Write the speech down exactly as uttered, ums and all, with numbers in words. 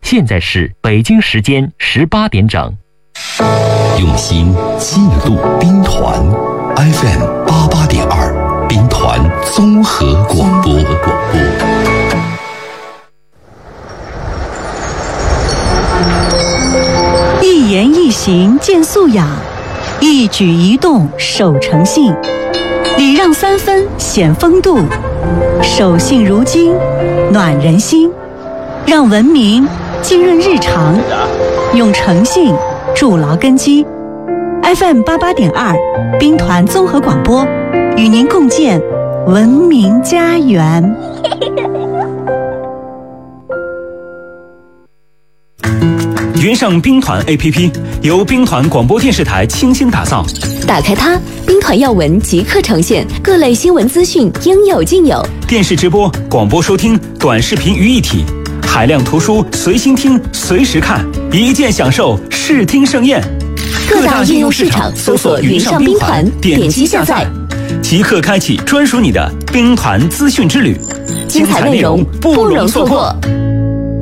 现在是北京时间十八点整。 用心记录兵团 F M 八八点二，兵团综合广播。 一言一行见素养，一举一动守诚信，礼让三分显风度，守信如金暖人心，让文明浸润日常，用诚信筑牢根基。 F M 八八点二，兵团综合广播，与您共建文明家园。 云上兵团 A P P 由兵团广播电视台倾心打造， 打开它，兵团要闻即刻呈现，各类新闻资讯应有尽有。 电视直播、广播收听、短视频于一体，海量图书随心听、随时看，一键享受视听盛宴。 各大应用市场搜索云上兵团，点击下载， 即刻开启专属你的兵团资讯之旅， 精彩内容不容错过。